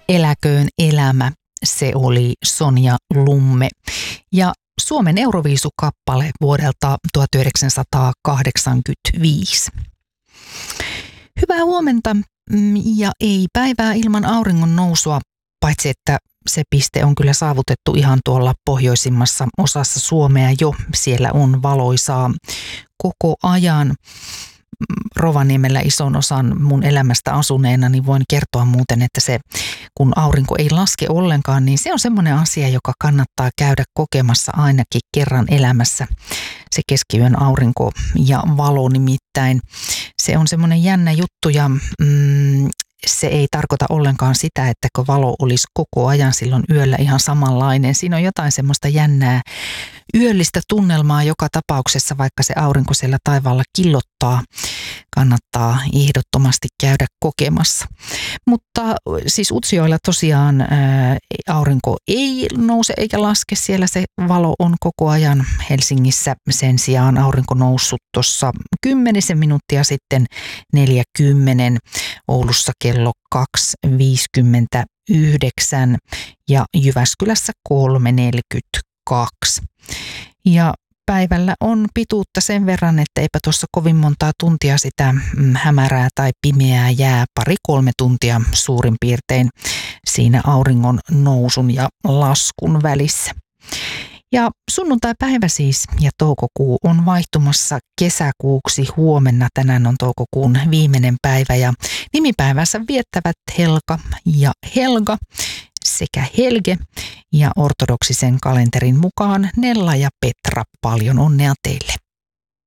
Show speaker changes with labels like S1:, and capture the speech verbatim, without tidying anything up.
S1: Eläköön elämä, se oli Sonja Lumme. Ja Suomen Euroviisukappale vuodelta tuhatyhdeksänsataakahdeksankymmentäviisi. Hyvää huomenta ja ei päivää ilman auringon nousua, paitsi että se piste on kyllä saavutettu ihan tuolla pohjoisimmassa osassa Suomea jo. Siellä on valoisaa koko ajan. Rovaniemellä ison osan mun elämästä asuneena, niin voin kertoa muuten, että se, kun aurinko ei laske ollenkaan, niin se on semmoinen asia, joka kannattaa käydä kokemassa ainakin kerran elämässä. Se keskiyön aurinko ja valo nimittäin. Se on semmoinen jännä juttu ja mm, se ei tarkoita ollenkaan sitä, että kun valo olisi koko ajan silloin yöllä ihan samanlainen. Siinä on jotain semmoista jännää yöllistä tunnelmaa joka tapauksessa, vaikka se aurinko siellä taivaalla killottaa. Kannattaa ehdottomasti käydä kokemassa. Mutta siis Utsjoella tosiaan ää, aurinko ei nouse eikä laske. Siellä se valo on koko ajan. Helsingissä sen sijaan aurinko noussut tuossa kymmenisen minuuttia sitten neljäkymmentä. Oulussa kello kaksi viisikymmentäyhdeksän ja Jyväskylässä kolme neljäkymmentäkaksi. Ja päivällä on pituutta sen verran, että eipä tuossa kovin montaa tuntia sitä hämärää tai pimeää jää, pari-kolme tuntia suurin piirtein siinä auringon nousun ja laskun välissä. Ja sunnuntai-päivä siis ja toukokuu on vaihtumassa kesäkuuksi huomenna. Tänään on toukokuun viimeinen päivä ja nimipäivänsä viettävät Helka ja Helga sekä Helge ja ortodoksisen kalenterin mukaan Nella ja Petra. Paljon onnea teille!